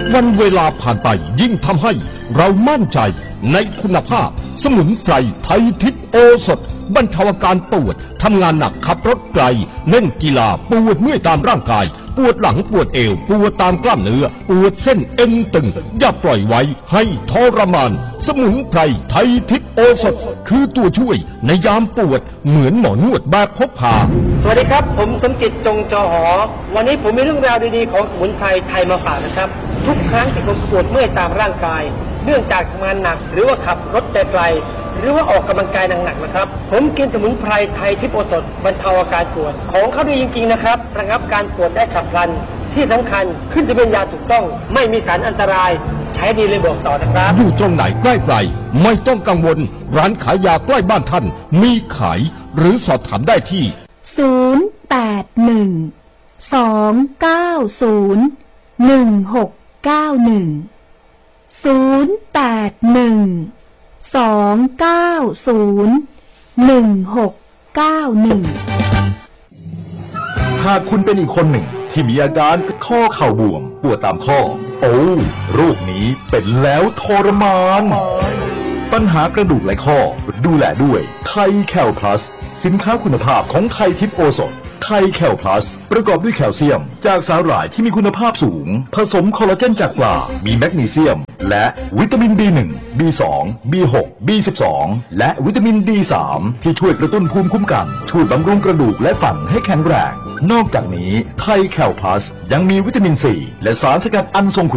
วันเวลาผ่านไปยิ่งทำให้เรามั่นใจในคุณภาพสมุนไพรไทยทิพย์โอสถบรรเทาอาการปวดทำงานหนักขับรถไกลเล่นกีฬาปวดเมื่อยตามร่างกายปวดหลังปวดเอวปวดตามกล้ามเนื้อปวดเส้นเอ็นตึงอย่าปล่อยไว้ให้ทรมานสมุนไพรไทยทิพย์โอสถคือตัวช่วยในยามปวดเหมือนหมอนวดแบบพกพาสวัสดีครับผมสมจิตจงจอหอวันนี้ผมมีเรื่องราวดีๆของสมุนไพรไทยมาฝากนะครับทุกครั้งที่ผมปวดเมื่อยตามร่างกายเนื่องจากทำงานหนักหรือว่าขับรถไกลหรือว่าออกกำลังกายหนักๆนะครับผมกินสมุนไพรไทยทิพย์โอสถบรรเทาอาการปวดของเขาดีจริงๆนะครับระงับการปวดได้ฉับพลันที่สำคัญขึ้นทะเบียนยาถูกต้องไม่มีสารอันตรายใช้ดีเลยบอกต่อนะครับอยู่ตรงไหนใกล้ไกลไม่ต้องกังวลร้านขายยาใกล้บ้านท่านมีขายหรือสอบถามได้ที่หากคุณเป็นอีกคนหนึ่งที่มีอาการข้อเข่าบวมปวดตามข้อโอ้โรคนี้เป็นแล้วทรมานปัญหากระดูกและข้อดูแลด้วยไทยแคลพลัสสินค้าคุณภาพของไทยทิพย์โอสถไทยแคลพลัสประกอบด้วยแคลเซียมจากสาหร่ายที่มีคุณภาพสูงผสมคอลลาเจนจากปลามีแมกนีเซียมและวิตามิน B1 B2 B6 B12 และวิตามิน D3 ที่ช่วยกระตุ้นภูมิคุ้มกันช่วยบำรุงกระดูกและฟันให้แข็งแรงนอกจากนี้ไทยแคลพลัสยังมีวิตามิน C และสารสกัดอันทรง